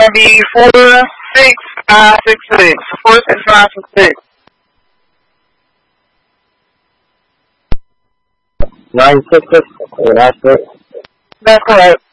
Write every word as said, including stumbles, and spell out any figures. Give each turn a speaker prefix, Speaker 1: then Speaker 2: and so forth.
Speaker 1: going to be four six five six six. Four six five six six.
Speaker 2: Nine six six. That's it.
Speaker 1: That's correct.